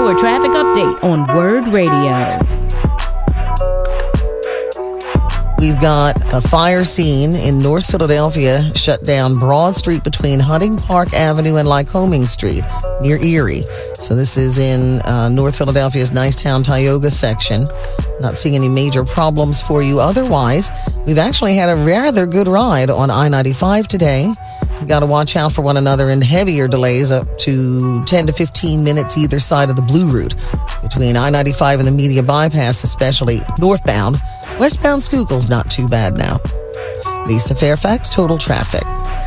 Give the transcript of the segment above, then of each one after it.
your traffic update on Word Radio. We've got a fire scene in North Philadelphia, shut down Broad Street between Hunting Park Avenue and Lycoming Street near Erie. So this is in North Philadelphia's Nicetown Tioga section. Not seeing any major problems for you otherwise. We've actually had a rather good ride on I-95 today. You've got to watch out for one another in heavier delays up to 10 to 15 minutes either side of the Blue Route between I-95 and the Media Bypass, especially northbound. Westbound Schuylkill's not too bad now. Lisa Fairfax, Total Traffic.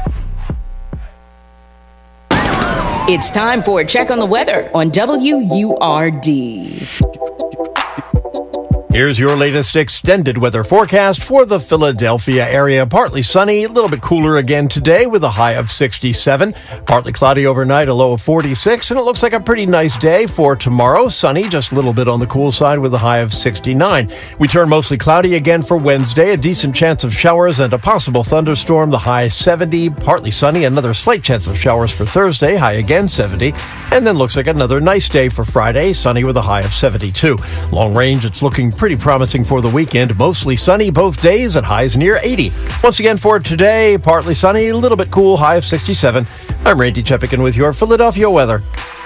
It's time for a check on the weather on WURD. Here's your latest extended weather forecast for the Philadelphia area. Partly sunny, a little bit cooler again today with a high of 67. Partly cloudy overnight, a low of 46. And it looks like a pretty nice day for tomorrow. Sunny, just a little bit on the cool side with a high of 69. We turn mostly cloudy again for Wednesday. A decent chance of showers and a possible thunderstorm. The high 70. Partly sunny, another slight chance of showers for Thursday. High again 70. And then looks like another nice day for Friday. Sunny with a high of 72. Long range, it's looking pretty promising for the weekend. Mostly sunny both days at highs near 80. Once again for today, partly sunny, a little bit cool, high of 67. I'm Randy Chepikin with your Philadelphia weather.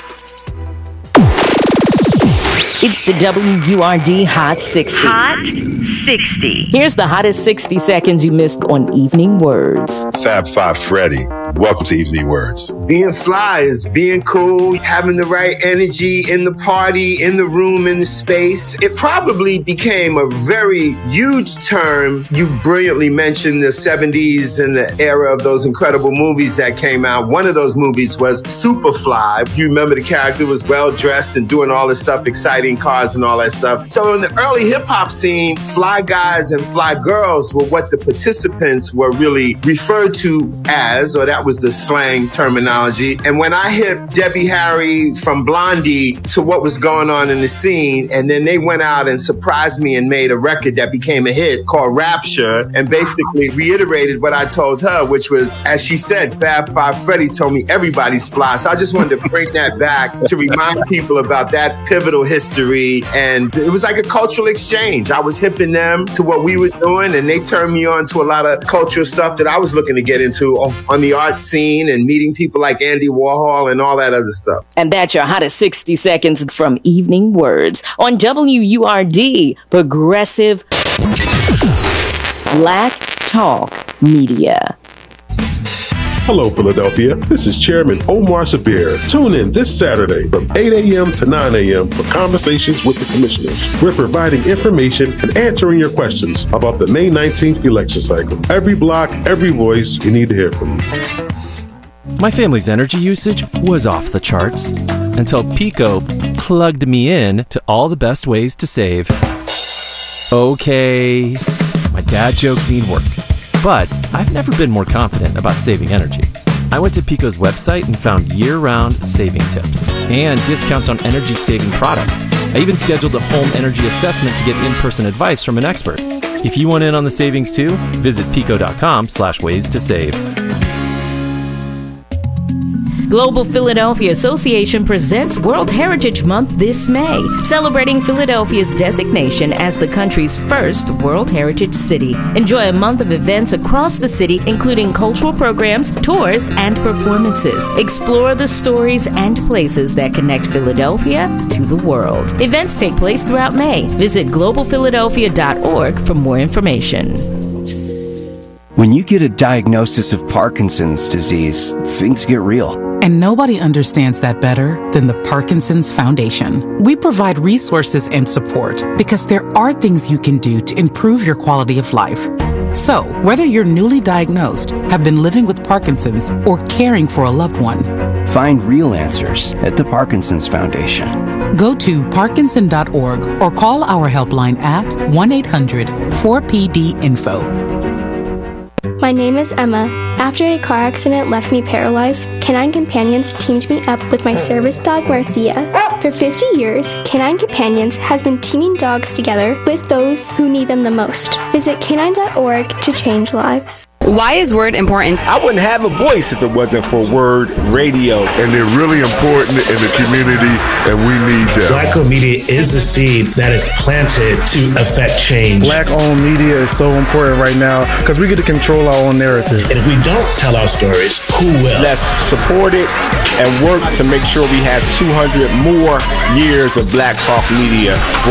It's the WURD Hot 60. Hot 60. Here's the hottest 60 seconds you missed on Evening Words. Fab Five Freddy, welcome to Evening Words. Being fly is being cool, having the right energy in the party, in the room, in the space. It probably became a very huge term. You brilliantly mentioned the 70s and the era of those incredible movies that came out. One of those movies was Superfly. If you remember, the character was well-dressed and doing all this stuff, exciting cars and all that stuff. So in the early hip-hop scene, fly guys and fly girls were what the participants were really referred to as, or that was the slang terminology. And when I hit Debbie Harry from Blondie to what was going on in the scene, and then they went out and surprised me and made a record that became a hit called Rapture, and basically reiterated what I told her, which was, as she said, Fab Five Freddy told me everybody's fly. So I just wanted to bring that back to remind people about that pivotal history. And it was like a cultural exchange. I was hipping them to what we were doing, and they turned me on to a lot of cultural stuff that I was looking to get into on the art scene and meeting people like Andy Warhol and all that other stuff. And that's your hottest 60 seconds from Evening Words on WURD, Progressive Black Talk Media. Hello, Philadelphia. This is Chairman Omar Sabir. Tune in this Saturday from 8 a.m. to 9 a.m. for Conversations with the Commissioners. We're providing information and answering your questions about the May 19th election cycle. Every block, every voice, we need to hear from you. My family's energy usage was off the charts until Pico plugged me in to all the best ways to save. Okay, my dad jokes need work. But I've never been more confident about saving energy. I went to Pico's website and found year-round saving tips and discounts on energy-saving products. I even scheduled a home energy assessment to get in-person advice from an expert. If you want in on the savings too, visit pico.com/ways to save. Global Philadelphia Association presents World Heritage Month this May, celebrating Philadelphia's designation as the country's first World Heritage City. Enjoy a month of events across the city, including cultural programs, tours, and performances. Explore the stories and places that connect Philadelphia to the world. Events take place throughout May. Visit globalphiladelphia.org for more information. When you get a diagnosis of Parkinson's disease, things get real. And nobody understands that better than the Parkinson's Foundation. We provide resources and support because there are things you can do to improve your quality of life. So, whether you're newly diagnosed, have been living with Parkinson's, or caring for a loved one, find real answers at the Parkinson's Foundation. Go to parkinson.org or call our helpline at 1-800-4PD-INFO. My name is Emma. After a car accident left me paralyzed, Canine Companions teamed me up with my service dog, Marcia. For 50 years, Canine Companions has been teaming dogs together with those who need them the most. Visit canine.org to change lives. Why is Word important? I wouldn't have a voice if it wasn't for Word Radio. And they're really important in the community, and we need them. Black-owned media is the seed that is planted to affect change. Black-owned media is so important right now because we get to control our own narrative. And if we don't tell our stories, who will? Let's support it and work to make sure we have 200 more years of Black Talk Media.